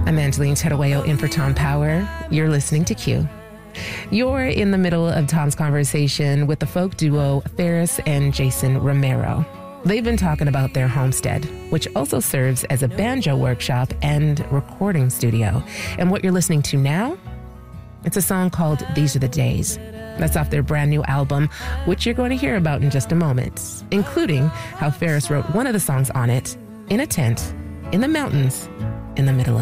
I'm Angeline Teruello in for Tom Power. You're listening to Q. You're in the middle of Tom's conversation with the folk duo Ferris and Jason Romero. They've been talking about their homestead, which also serves as a banjo workshop and recording studio. And what you're listening to now, it's a song called These Are the Days. That's off their brand new album, which you're going to hear about in just a moment, including how Ferris wrote one of the songs on it in a tent in the mountains in the middle of